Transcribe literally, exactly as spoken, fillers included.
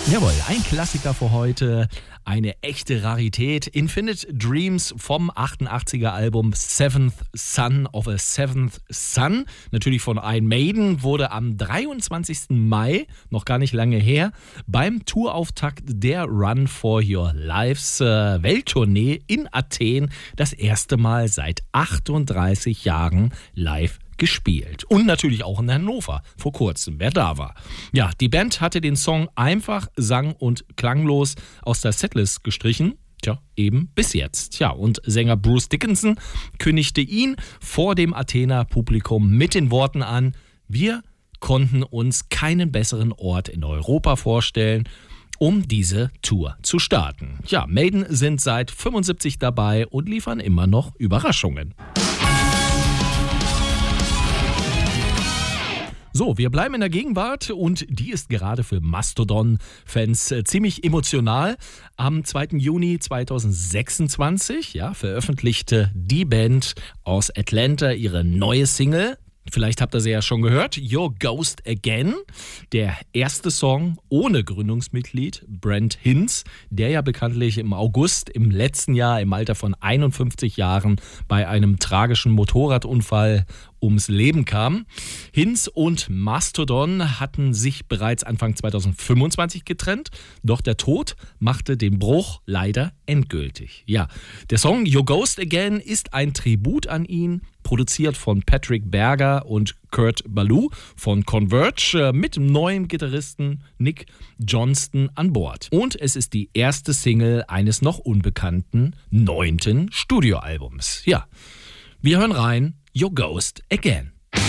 Jawohl, ein Klassiker für heute, eine echte Rarität. Infinite Dreams vom achtundachtziger Album Seventh Son of a Seventh Son. Natürlich von Iron Maiden, wurde am dreiundzwanzigsten Mai, noch gar nicht lange her, beim Tourauftakt der Run for Your Lives äh, Welttournee in Athen das erste Mal seit achtunddreißig Jahren live gespielt. Und natürlich auch in Hannover, vor kurzem, wer da war. Ja, die Band hatte den Song einfach sang- und klanglos aus der Setlist gestrichen. Tja, eben bis jetzt. Ja, und Sänger Bruce Dickinson kündigte ihn vor dem Athener Publikum mit den Worten an: Wir konnten uns keinen besseren Ort in Europa vorstellen, um diese Tour zu starten. Ja, Maiden sind seit fünfundsiebzig dabei und liefern immer noch Überraschungen. So, wir bleiben in der Gegenwart und die ist gerade für Mastodon-Fans ziemlich emotional. Am zweiten Juni zweitausendsechsundzwanzig, ja, veröffentlichte die Band aus Atlanta ihre neue Single. Vielleicht habt ihr sie ja schon gehört, Your Ghost Again, der erste Song ohne Gründungsmitglied Brent Hinz, der ja bekanntlich im August im letzten Jahr im Alter von einundfünfzig Jahren bei einem tragischen Motorradunfall ums Leben kam. Hinz und Mastodon hatten sich bereits Anfang zweitausendfünfundzwanzig getrennt, doch der Tod machte den Bruch leider endgültig. Ja, der Song Your Ghost Again ist ein Tribut an ihn, produziert von Patrick Berger und Kurt Ballou von Converge mit dem neuen Gitarristen Nick Johnston an Bord. Und es ist die erste Single eines noch unbekannten neunten Studioalbums. Ja, wir hören rein, Your Ghost Again.